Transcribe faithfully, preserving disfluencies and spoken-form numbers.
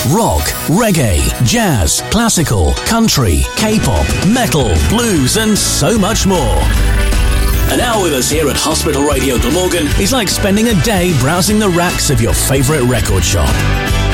rock, reggae, jazz, classical, country, K-pop, metal, blues, and so much more. An hour with us here at Hospital Radio Glamorgan is like spending a day browsing the racks of your favourite record shop.